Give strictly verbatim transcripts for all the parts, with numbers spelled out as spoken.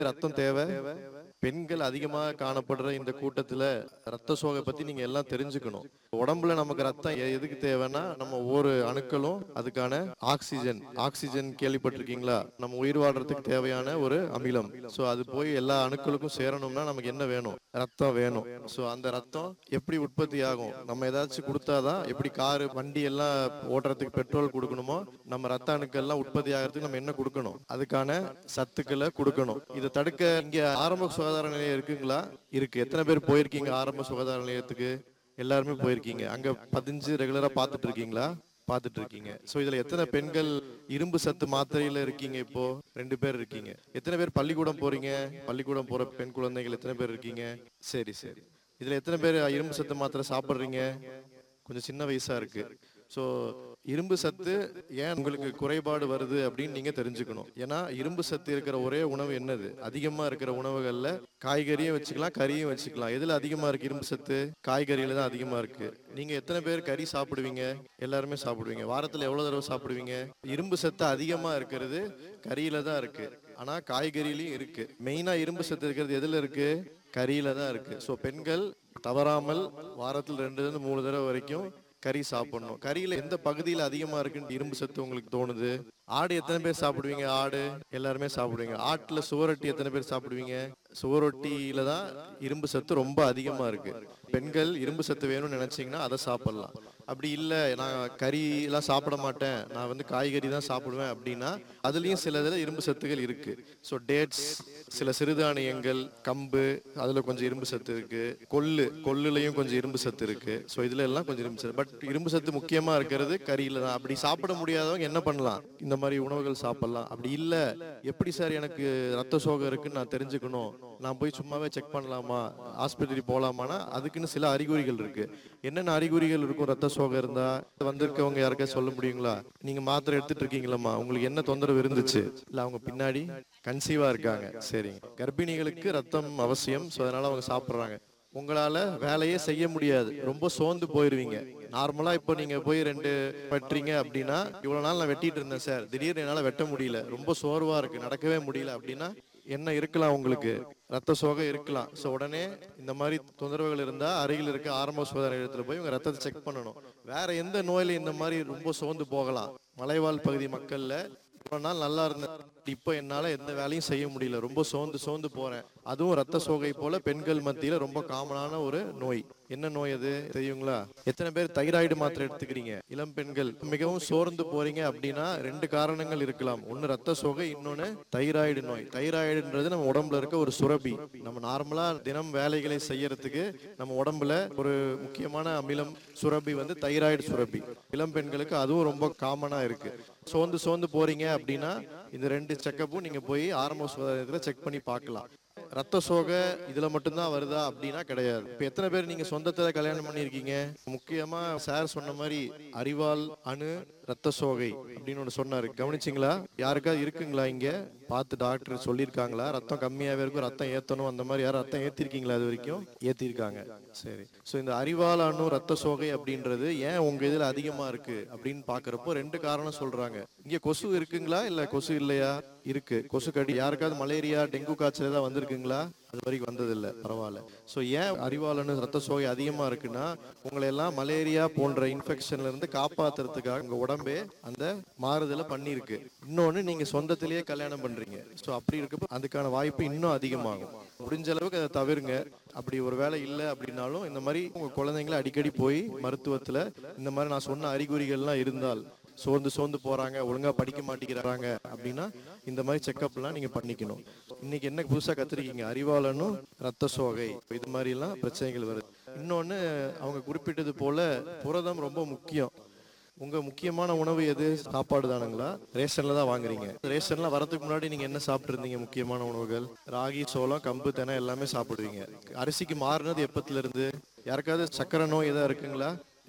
ரத்தம் தேவை. பெண்கள் அதிகமாக காணப்படுற இந்த கூட்டத்துல ரத்த சோகை பத்தி நீங்க எல்லாம் தெரிஞ்சுக்கணும். உடம்புல நமக்கு ரத்தம் எ- எதுக்கு தேவைன்னா நம்ம ஒவ்வொரு அணுக்களும் அதுக்கான ஆக்சிஜன் ஆக்சிஜன் கேள்விப்பட்டிருக்கீங்களா? நம்ம உயிர் வாழ்றதுக்கு தேவையான ஒரு அமிலம். ஸோ அது போய் எல்லா அணுக்களுக்கும் சேரணும்னா நமக்கு என்ன வேணும்? ரத்தம் வேணும். ஸோ அந்த ரத்தம் எப்படி உற்பத்தி ஆகும்? நம்ம ஏதாச்சும் கொடுத்தாதான், எப்படி காரு வண்டி எல்லாம் ஓட்டுறதுக்கு பெட்ரோல் கொடுக்கணுமோ நம்ம ரத்த அணுக்கள் எல்லாம் உற்பத்தி ஆகிறதுக்கு நம்ம என்ன கொடுக்கணும்? அதுக்கான சத்துக்களை கொடுக்கணும். இதை தடுக்க இங்க ஆரம்ப சுகாதார நிலையம் இருக்குங்களா? இருக்கு. எத்தனை பேர் போயிருக்கீங்க ஆரம்ப சுகாதார நிலையத்துக்கு? எல்லாருமே போயிருக்கீங்க. அங்க பதிஞ்சு ரெகுலரா பார்த்துட்டு இருக்கீங்களா? பார்த்துட்டு இருக்கீங்க. சோ இதுல எத்தனை பெண்கள் இரும்பு சத்து மாத்திரையில இருக்கீங்க? இப்போ ரெண்டு பேர் இருக்கீங்க. எத்தனை பேர் பள்ளிக்கூடம் போறீங்க? பள்ளிக்கூடம் போற பெண் குழந்தைகள் எத்தனை பேர் இருக்கீங்க? சரி சரி. இதுல எத்தனை பேர் இரும்பு சத்து மாத்திரை சாப்பிடுறீங்க? கொஞ்சம் சின்ன வயசா இருக்கு. ஸோ இரும்பு சத்து ஏன் உங்களுக்கு குறைபாடு வருது அப்படின்னு நீங்க தெரிஞ்சுக்கணும். ஏன்னா இரும்பு சத்து இருக்கிற ஒரே உணவு என்னது? அதிகமா இருக்கிற உணவுகள்ல காய்கறியும் வச்சுக்கலாம், கறியும் வச்சுக்கலாம். எதுல அதிகமா இருக்கு இரும்பு சத்து? காய்கறியில தான் அதிகமா இருக்கு. நீங்க எத்தனை பேர் கறி சாப்பிடுவீங்க? எல்லாருமே சாப்பிடுவீங்க. வாரத்துல எவ்வளவு தடவை சாப்பிடுவீங்க? இரும்பு சத்து அதிகமா இருக்கிறது கறியில தான் இருக்கு. ஆனா காய்கறியிலயும் இருக்கு. மெயினா இரும்பு சத்து இருக்கிறது எதுல இருக்கு? கறியில தான் இருக்கு. ஸோ பெண்கள் தவறாமல் வாரத்தில் ரெண்டு இருந்து மூணு தடவை வரைக்கும் கறி சாப்பிடணும். கறியில எந்த பகுதியில் அதிகமா இருக்குன்னு இரும்பு சத்து உங்களுக்கு தோணுது? ஆடு எத்தனை பேர் சாப்பிடுவீங்க? ஆடு எல்லாருமே சாப்பிடுவீங்க. ஆட்டுல சுவரொட்டி எத்தனை பேர் சாப்பிடுவீங்க? சுவரொட்டியில தான் இரும்பு சத்து ரொம்ப அதிகமா இருக்கு. பெண்கள் இரும்பு சத்து வேணும்னு நினைச்சீங்கன்னா அதை சாப்பிடலாம். அப்படி இல்லை, நான் கறி எல்லாம் சாப்பிட மாட்டேன், நான் வந்து காய்கறி தான் சாப்பிடுவேன் அப்படின்னா அதுலயும் சில இதுல இரும்பு சத்துகள் இருக்கு. ஸோ டேட்ஸ், சில சிறுதானியங்கள், கம்பு, அதுல கொஞ்சம் இரும்பு சத்து இருக்கு. கொள்ளு, கொள்ளுலையும் கொஞ்சம் இரும்பு சத்து இருக்கு. ஸோ இதுல எல்லாம் கொஞ்சம் இரும்பு சத்து. பட் இரும்பு சத்து முக்கியமா இருக்கிறது கறியில தான். அப்படி சாப்பிட முடியாதவங்க என்ன பண்ணலாம்? இந்த மாதிரி உணவுகள் சாப்பிடலாம். அப்படி இல்ல, எப்படி சார் எனக்கு ரத்த சோகை இருக்குன்னு நான் தெரிஞ்சுக்கணும், நான் போய் சும்மாவே செக் பண்ணலாமா, ஆஸ்பத்திரி போலாமான்னா அதுக்குன்னு சில அறிகுறிகள் இருக்கு. என்னென்ன அறிகுறிகள் இருக்கும் ரத்த சோகை இருந்தா? வந்திருக்கவங்க யாருக்காவது சொல்ல முடியுங்களா? நீங்க மாத்திரை எடுத்துட்டு இருக்கீங்களா? உங்களுக்கு என்ன தொந்தரவு இருந்துச்சு? இல்ல அவங்க பின்னாடி கன்சீவா இருக்காங்க. சரிங்க. கர்ப்பிணிகளுக்கு ரத்தம் அவசியம். ஸோ அதனால அவங்க சாப்பிட்றாங்க. உங்களால வேலையே செய்ய முடியாது, ரொம்ப சோர்ந்து போயிருவீங்க. நார்மலா இப்போ நீங்க போய் ரெண்டு வெட்டுறீங்க அப்படின்னா, இவ்வளவு நாள் நான் வெட்டிட்டு இருந்தேன் சார், திடீர்னு என்னால வெட்ட முடியல, ரொம்ப சோர்வா இருக்கு, நடக்கவே முடியல அப்படின்னா என்ன இருக்கலாம்? உங்களுக்கு ரத்த சோகை இருக்கலாம். ஸோ உடனே இந்த மாதிரி தொந்தரவுகள் இருந்தா அருகில் இருக்க ஆரம்ப சுகாதார நிலையத்தில் போய் உங்க ரத்தத்தை செக் பண்ணணும். வேற எந்த நோயில இந்த மாதிரி ரொம்ப சோர்ந்து போகலாம்? மலைவாழ் பகுதி மக்கள்ல இவ்வளவு நாள் நல்லா இருந்தேன், இப்போ என்னால எந்த வேலையும் செய்ய முடியல, ரொம்ப சோர்ந்து சோர்ந்து போறேன். அதுவும் ரத்த சோகை போல பெண்கள் மத்தியில ரொம்ப காமனான ஒரு நோய். என்ன நோய் அது தெரியுங்களா? எத்தனை பேர் தைராய்டு மாத்திரை எடுத்துக்கிறீங்க? இளம் பெண்கள் மிகவும் சோர்ந்து போறீங்க அப்படின்னா ரெண்டு காரணங்கள் இருக்கலாம். ஒன்னு ரத்த சோகை, இன்னொன்னு தைராய்டு நோய். தைராய்டுன்றது நம்ம உடம்புல இருக்க ஒரு சுரபி. நம்ம நார்மலா தினம் வேலைகளை செய்யறதுக்கு நம்ம உடம்புல ஒரு முக்கியமான அமிலம் சுரபி வந்து தைராய்டு சுரபி. இளம் பெண்களுக்கு அதுவும் ரொம்ப காமனா இருக்கு. சோர்ந்து சோர்ந்து போறீங்க அப்படின்னா இந்த ரெண்டு செக்கப்பும் நீங்க போய் ஆரம்ப சுகாதாரத்துல செக் பண்ணி பார்க்கலாம். ரத்த சோகை இதுல மட்டும்தான் வருதா அப்படின்னா கிடையாது. இப்ப எத்தனை பேர் நீங்க சொந்தத்துல கல்யாணம் பண்ணிருக்கீங்க? முக்கியமா சார் சொன்ன மாதிரி அறிவால் அணு ரத்த சோகை அப்படின்னு ஒண்ணு சொன்னாரு, கவனிச்சிங்களா? யாருக்காவது இருக்குங்களா? இங்க பார்த்து டாக்டர் சொல்லியிருக்காங்களா ரத்தம் கம்மியாவே இருக்கும், ரத்தம் ஏத்தணும், அந்த மாதிரி யாரும் ரத்தம் ஏத்திருக்கீங்களா? அது வரைக்கும் ஏத்திருக்காங்க. சரி. ஸோ இந்த அறிவால் அணு ரத்த சோகை அப்படின்றது ஏன் உங்க இதுல அதிகமா இருக்கு அப்படின்னு பாக்குறப்போ ரெண்டு காரணம் சொல்றாங்க. இங்க கொசு இருக்குங்களா இல்ல கொசு இல்லையா? இருக்கு. கொசு கடி. யாருக்காவது மலேரியா, டெங்கு காய்ச்சல் ஏதாவது வந்திருக்குங்களா? அது வரைக்கும் வந்தது இல்லை. பரவாயில்ல. ஸோ ஏன் அறிவாளனு ரத்த சோகை அதிகமா இருக்குன்னா உங்களை எல்லாம் மலேரியா போன்ற இன்ஃபெக்ஷன்ல இருந்து காப்பாத்துறதுக்காக உங்க உடம்பே அந்த மாறுதலை பண்ணிருக்கு. இன்னொன்னு, நீங்க சொந்தத்திலேயே கல்யாணம் பண்றீங்க. ஸோ அப்படி இருக்கப்போ அதுக்கான வாய்ப்பு இன்னும் அதிகமாகும். முடிஞ்ச அளவுக்கு அதை தவிருங்க. அப்படி ஒரு வேலை இல்லை அப்படின்னாலும் இந்த மாதிரி உங்க குழந்தைங்களை அடிக்கடி போய் மருத்துவத்துல இந்த மாதிரி நான் சொன்ன அறிகுறிகள்லாம் இருந்தால், சோர்ந்து சோர்ந்து போறாங்க, ஒழுங்கா படிக்க மாட்டேங்கிறாங்க அப்படின்னா இந்த மாதிரி செக்அப்லாம் நீங்க பண்ணிக்கணும். இன்னைக்கு என்ன புதுசா கத்துருக்கீங்க? அறிவாளனும் ரத்த சோகை, இது மாதிரி எல்லாம் பிரச்சனைகள் வருது. இன்னொன்னு, அவங்க குறிப்பிட்டது போல புரதம் ரொம்ப முக்கியம். உங்க முக்கியமான உணவு எது? சாப்பாடு தானுங்களா? ரேஷன்ல தான் வாங்குறீங்க? ரேஷன்லாம் வரதுக்கு முன்னாடி நீங்க என்ன சாப்பிட்டு இருந்தீங்க? முக்கியமான உணவுகள் ராகி, சோளம், கம்பு, தெனை எல்லாமே சாப்பிடுவீங்க. அரிசிக்கு மாறினது எப்பத்துல இருந்து? யாருக்காவது சக்கரை நோய் ஏதாவது இருக்குங்களா?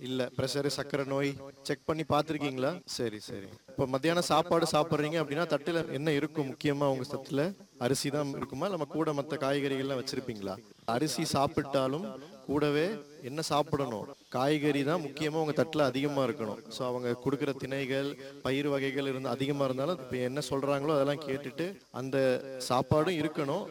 இல்ல பிரஷர், சர்க்கரை நோய் செக் பண்ணி பார்த்துருக்கீங்களா? சரி சரி. இப்போ மத்தியானம் சாப்பாடு சாப்பிட்றீங்க அப்படின்னா தட்டுல என்ன இருக்கும்? முக்கியமா உங்க தட்டுல அரிசி தான் இருக்குமா, நம்ம கூட மற்ற காய்கறிகள்லாம் வச்சிருப்பீங்களா? அரிசி சாப்பிட்டாலும் கூடவே என்ன சாப்பிடணும்? காய்கறி தான் முக்கியமா உங்க தட்டுல அதிகமா இருக்கணும். ஸோ அவங்க கொடுக்குற திணைகள், பயிர் வகைகள் இருந்து அதிகமா இருந்தாலும் இப்போ என்ன சொல்றாங்களோ அதெல்லாம் கேட்டுட்டு அந்த சாப்பாடும் இருக்கணும்.